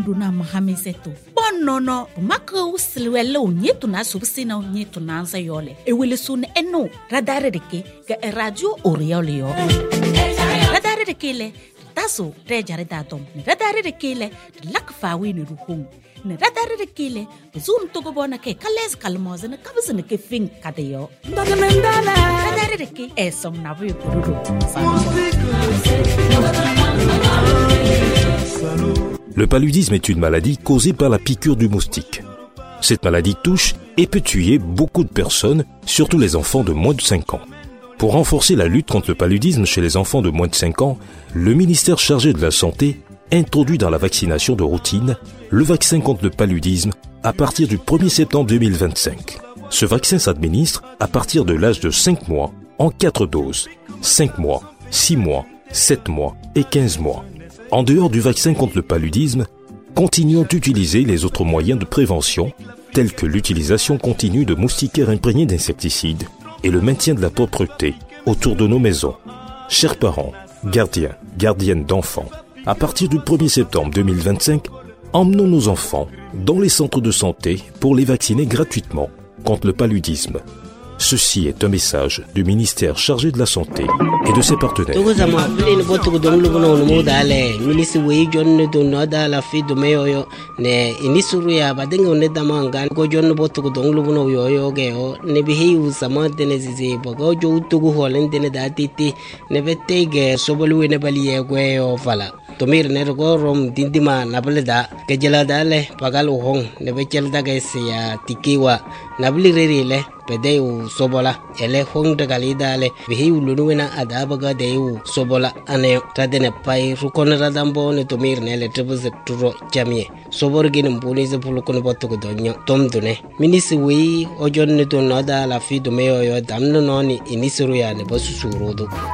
duna mahamiseto bonono maka usilwele unyetu na subsina unyetu na anza yole ewele sun eno radare deke ga radio oriole yo radare deke le taso rejare datom radare deke le lakfawi ni ruhung ne radare deke le zum to go bona ke kales kalmoze ne kabzene ke fin kadeyo radare deke esom na bu pururu. Le paludisme est une maladie causée par la piqûre du moustique. Cette maladie touche et peut tuer beaucoup de personnes, surtout les enfants de moins de 5 ans. Pour renforcer la lutte contre le paludisme chez les enfants de moins de 5 ans, le ministère chargé de la Santé introduit dans la vaccination de routine le vaccin contre le paludisme à partir du 1er septembre 2025. Ce vaccin s'administre à partir de l'âge de 5 mois en 4 doses, 5 mois, 6 mois, 7 mois et 15 mois. En dehors du vaccin contre le paludisme, continuons d'utiliser les autres moyens de prévention, tels que l'utilisation continue de moustiquaires imprégnés d'insecticides et le maintien de la propreté autour de nos maisons. Chers parents, gardiens, gardiennes d'enfants, à partir du 1er septembre 2025, emmenons nos enfants dans les centres de santé pour les vacciner gratuitement contre le paludisme. Ceci est un message du ministère chargé de la Santé et de ses partenaires. Tomir nergo rom dindima nableda kejela dale pagal uhong nebechel daga sia tikiwa nabli rerile pedeu sobola ele hong dagali dale bihi ulunuena adabaga deu sobola ane tadene pai rukon radambo ne tomir nele trebuse turo jamie sobor gin mbuni ze pulukon botugo donyo tomdune minisi wi ojon ne to nada la fi do meyo yo damno noni inisuru ya ne bosu surudo.